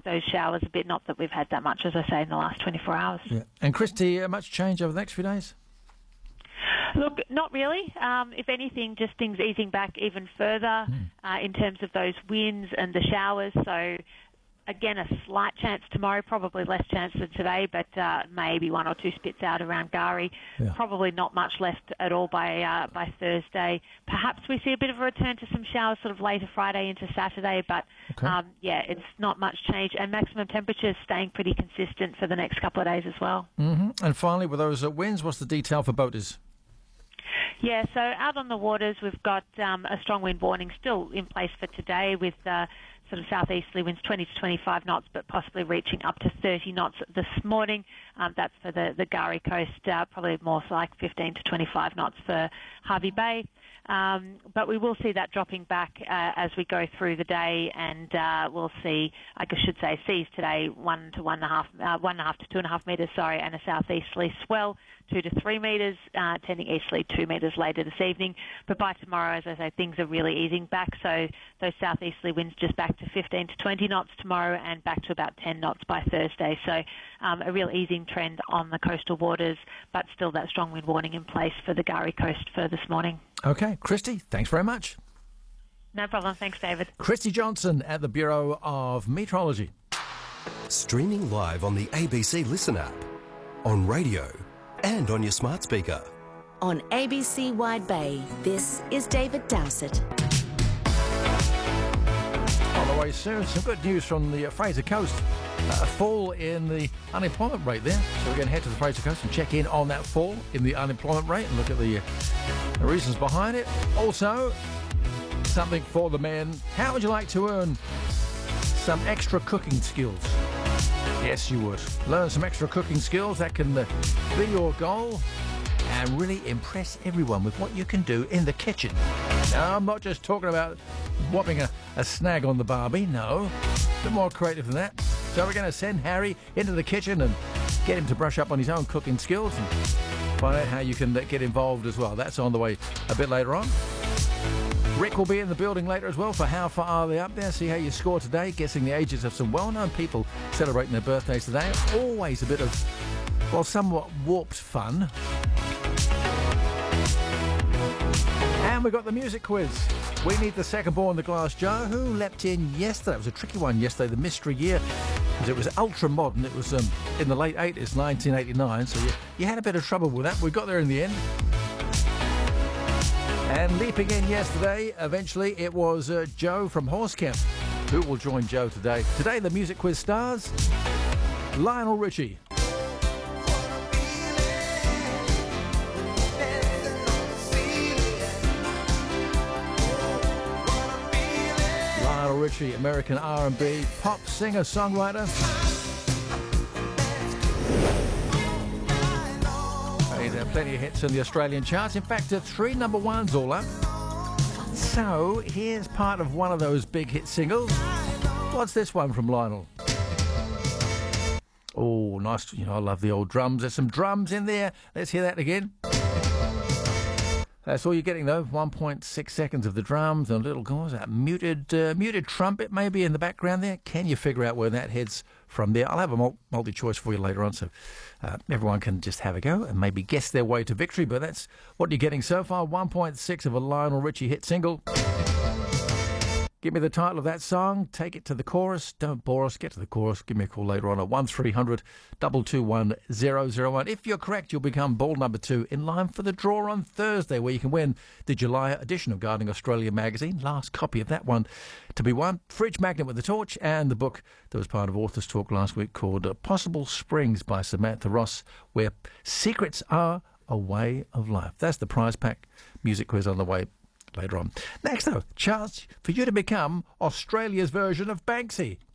those showers a bit. Not that we've had that much, as I say, in the last 24 hours. Yeah. And Christy, much change over the next few days? Look, not really. If anything, just things easing back even further in terms of those winds and the showers. So, again, a slight chance tomorrow, probably less chance than today, but maybe one or two spits out around Gari. Yeah. Probably not much left at all by Thursday. Perhaps we see a bit of a return to some showers sort of later Friday into Saturday, but it's not much change. And maximum temperatures staying pretty consistent for the next couple of days as well. Mm-hmm. And finally, with those winds, what's the detail for boaters? Yeah, so out on the waters, we've got a strong wind warning still in place for today with sort of southeasterly winds 20 to 25 knots, but possibly reaching up to 30 knots this morning. That's for the Gari coast, probably more like 15 to 25 knots for Hervey Bay. But we will see that dropping back as we go through the day, and we'll see, I should say, seas today 1 to 1.5 to 2.5 metres, and a southeasterly swell 2 to 3 metres, tending easterly 2 metres later this evening. But by tomorrow, as I say, things are really easing back, so those southeasterly winds just back to 15 to 20 knots tomorrow and back to about 10 knots by Thursday. So a real easing trend on the coastal waters, but still that strong wind warning in place for the Gari coast for this morning. Okay, Christy, thanks very much. No problem. Thanks, David. Christy Johnson at the Bureau of Meteorology. Streaming live on the ABC Listen app, on radio and on your smart speaker. On ABC Wide Bay, this is David Dowsett. On the way soon, some good news from the Fraser Coast. A fall in the unemployment rate there. So we're going to head to the Fraser Coast and check in on that fall in the unemployment rate and look at the reasons behind it. Also, something for the men. How would you like to earn some extra cooking skills? Yes, you would. Learn some extra cooking skills. That can be your goal and really impress everyone with what you can do in the kitchen. Now, I'm not just talking about whopping a snag on the barbie. No, a bit more creative than that. So we're going to send Harry into the kitchen and get him to brush up on his own cooking skills and find out how you can get involved as well. That's on the way a bit later on. Rick will be in the building later as well for How Far Are They Up There? See how you score today, guessing the ages of some well-known people celebrating their birthdays today. Always a bit of, well, somewhat warped fun. And we've got the music quiz. We need the second ball in the glass jar. Who leapt in yesterday? It was a tricky one yesterday, the mystery year, because it was ultra-modern. It was in the late 80s, 1989, so you had a bit of trouble with that. We got there in the end. And leaping in yesterday, eventually, it was Joe from Horsecamp who will join Joe today. Today, the music quiz stars, Lionel Richie. Lionel Richie, American R&B pop singer-songwriter. He's had plenty of hits in the Australian charts. In fact, 3 number ones all up. So, here's part of one of those big hit singles. What's this one from Lionel? Oh, nice. You know, I love the old drums. There's some drums in there. Let's hear that again. That's all you're getting, though. 1.6 seconds of the drums and a little, that muted trumpet maybe in the background there. Can you figure out where that heads from there? I'll have a multi-choice for you later on, so everyone can just have a go and maybe guess their way to victory. But that's what you're getting so far. 1.6 of a Lionel Richie hit single. Give me the title of that song. Take it to the chorus. Don't bore us. Get to the chorus. Give me a call later on at 1300 221 001. If you're correct, you'll become ball number 2 in line for the draw on Thursday, where you can win the July edition of Gardening Australia magazine. Last copy of that one to be won. Fridge magnet with the torch and the book that was part of Authors Talk last week called Possible Springs by Samantha Ross, where secrets are a way of life. That's the prize pack. Music quiz on the way later on. Next, though, chance for you to become Australia's version of Banksy.